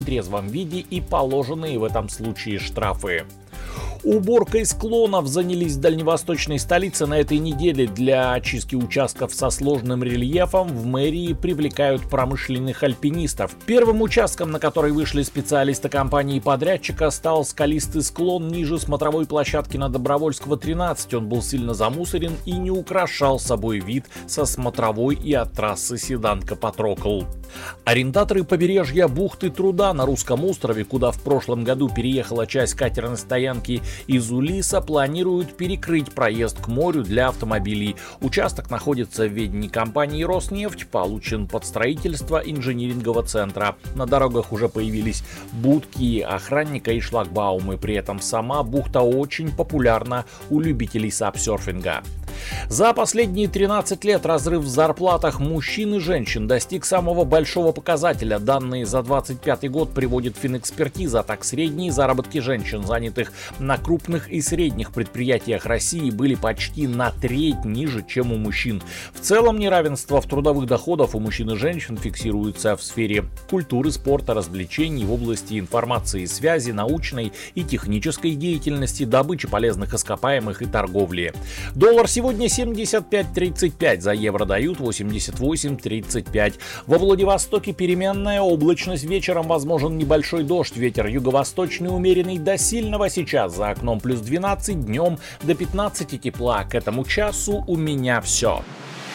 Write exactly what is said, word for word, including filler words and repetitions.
в трезвом виде и положенные в этом случае штрафы. Уборкой склонов занялись в дальневосточной столице на этой неделе. Для очистки участков со сложным рельефом в мэрии привлекают промышленных альпинистов. Первым участком, на который вышли специалисты компании-подрядчика, стал скалистый склон ниже смотровой площадки на Добровольского, тринадцать. Он был сильно замусорен и не украшал собой вид со смотровой и от трассы Седанка-Патрокл. Арендаторы побережья бухты Труда на Русском острове, куда в прошлом году переехала часть катерной стоянки из Улиса, планируют перекрыть проезд к морю для автомобилей. Участок находится в ведении компании «Роснефть», получен под строительство инжинирингового центра. На дорогах уже появились будки охранника и шлагбаумы. При этом сама бухта очень популярна у любителей сапсерфинга. За последние тринадцать лет разрыв в зарплатах мужчин и женщин достиг самого большого показателя. Данные за двадцать пятый год приводит Финэкспертиза. Так, средние заработки женщин, занятых на крупных и средних предприятиях России, были почти на треть ниже, чем у мужчин. В целом неравенство в трудовых доходах у мужчин и женщин фиксируется в сфере культуры, спорта, развлечений, в области информации и связи, научной и технической деятельности, добычи полезных ископаемых и торговли. Доллар сегодня семьдесят пять тридцать пять, за евро дают восемьдесят восемь тридцать пять. Во Владивостоке переменная облачность, вечером возможен небольшой дождь, ветер юго-восточный умеренный до сильного, сейчас за окном плюс двенадцать, днем до пятнадцати тепла. К этому часу у меня все.